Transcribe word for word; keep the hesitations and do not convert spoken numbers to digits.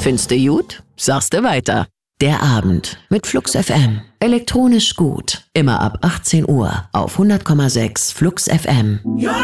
Findest du gut? Sagst du weiter. Der Abend mit Flux F M. Elektronisch gut. Immer ab achtzehn Uhr auf hundert Komma sechs Flux F M. Ja.